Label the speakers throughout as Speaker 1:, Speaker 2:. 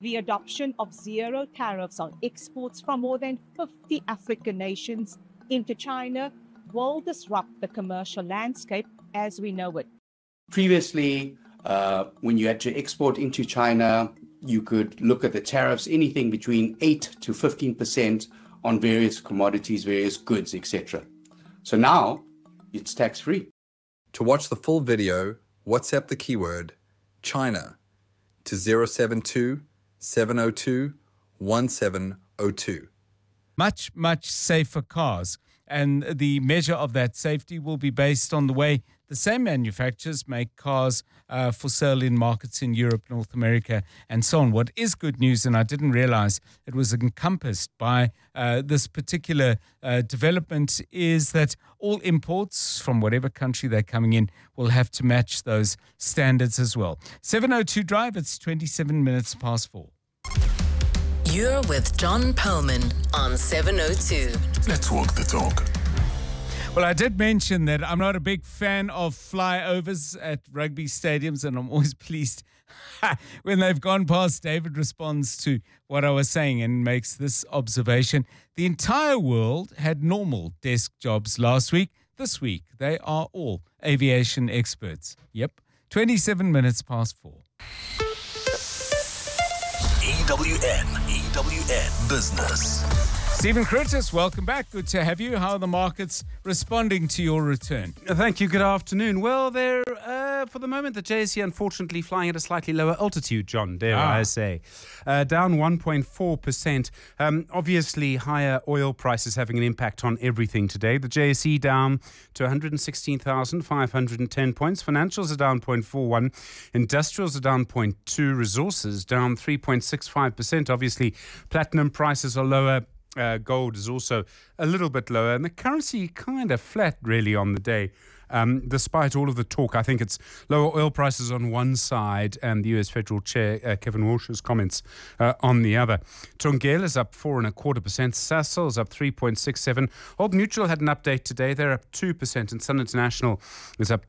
Speaker 1: The adoption of zero tariffs on exports from more than 50 African nations into China will disrupt the commercial landscape as we know it.
Speaker 2: Previously, when you had to export into China, you could look at the tariffs, anything between 8 to 15% on various commodities, various goods, etc. So now it's tax-free.
Speaker 3: To watch the full video, WhatsApp the keyword China to 072 702 1702.
Speaker 4: Much, much safer cars. And the measure of that safety will be based on the way the same manufacturers make cars for sale in markets in Europe, North America, and so on. What is good news, and I didn't realize it was encompassed by this particular development, is that all imports from whatever country they're coming in will have to match those standards as well. 702 Drive, it's 27 minutes past 4.
Speaker 5: You're with John Perlman on 702.
Speaker 6: Let's walk the talk.
Speaker 4: Well, I did mention that I'm not a big fan of flyovers at rugby stadiums, and I'm always pleased when they've gone past. David responds to what I was saying and makes this observation. The entire world had normal desk jobs last week. This week, they are all aviation experts. Yep, 27 minutes past 4.
Speaker 6: EWN Business.
Speaker 4: Stephen Curtis, welcome back. Good to have you. How are the markets responding to your return?
Speaker 7: Thank you. Good afternoon. Well, they're, for the moment, the JSE unfortunately flying at a slightly lower altitude, John, dare I say. Down 1.4%. Obviously, higher oil prices having an impact on everything today. The JSE down to 116,510 points. Financials are down 0.41. Industrials are down 0.2. Resources down 3.65%. Obviously, platinum prices are lower. Gold is also a little bit lower, and the currency kind of flat really on the day. Despite all of the talk, I think it's lower oil prices on one side and the US Federal Chair, Kevin Walsh's comments on the other. Thungela is up 4.25%. Sasol is up 3.67%. Old Mutual had an update today. They're up 2%, and Sun International is up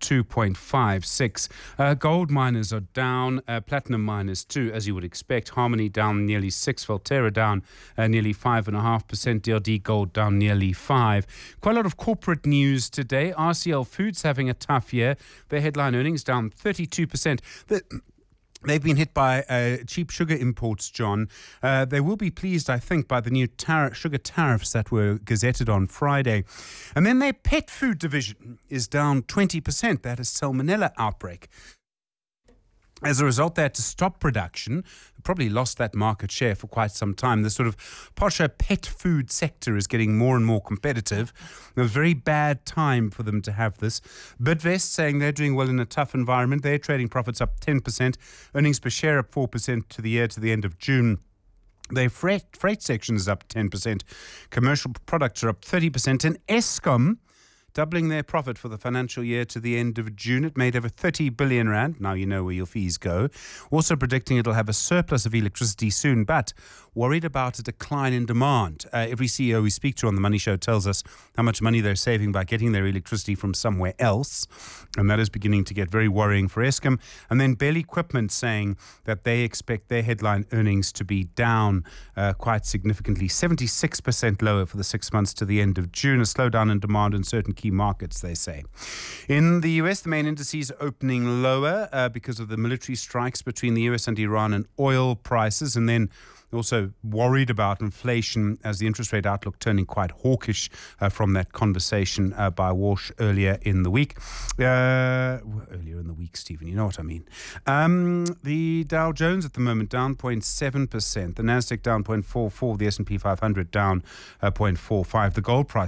Speaker 7: 2.56%. Gold miners are down. Platinum miners too, as you would expect. Harmony down nearly 6%. Valterra down nearly 5.5%. DRD Gold down nearly 5%. Quite a lot of corporate news today. RCL Foods having a tough year. Their headline earnings down 32%. They've been hit by cheap sugar imports, John. They will be pleased, I think, by the new sugar tariffs that were gazetted on Friday. And then their pet food division is down 20%. That is salmonella outbreak. As a result, they had to stop production. Probably lost that market share for quite some time. The sort of posher pet food sector is getting more and more competitive. It was a very bad time for them to have this. Bidvest saying they're doing well in a tough environment. They're trading profits up 10%. Earnings per share up 4% to the year to the end of June. Their freight section is up 10%. Commercial products are up 30%. And Eskom doubling their profit for the financial year to the end of June. It made over 30 billion rand. Now you know where your fees go. Also predicting it'll have a surplus of electricity soon, but worried about a decline in demand. Every CEO we speak to on the Money Show tells us how much money they're saving by getting their electricity from somewhere else, and that is beginning to get very worrying for Eskom. And then Bell Equipment saying that they expect their headline earnings to be down quite significantly, 76% lower for the 6 months to the end of June. A slowdown in demand in certain key markets, they say. In the US, the main indices are opening lower because of the military strikes between the US and Iran and oil prices, and then also worried about inflation as the interest rate outlook turning quite hawkish from that conversation by Walsh earlier in the week. Stephen, you know what I mean. The Dow Jones at the moment down 0.7%. The Nasdaq down 0.44%. The S&P 500 down 0.45%. The gold price,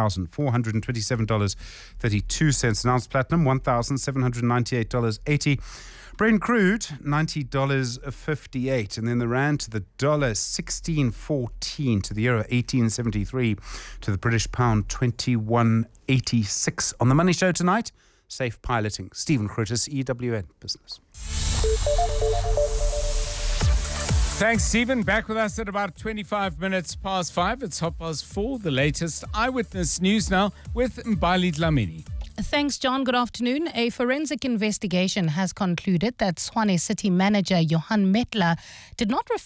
Speaker 7: $4,427.32. An ounce platinum, $1,798.80. Brent crude, $90.58. And then the rand to the dollar, 16.14. To the euro, 18.73. To the British pound, 21.86. On the Money Show tonight, safe piloting. Stephen Curtis, EWN Business.
Speaker 4: Thanks, Stephen. Back with us at about 25 minutes past 5. It's 4:30. The latest Eyewitness News now with Mbali Dlamini.
Speaker 8: Thanks, John. Good afternoon. A forensic investigation has concluded that Tshwane City manager Johan Metler did not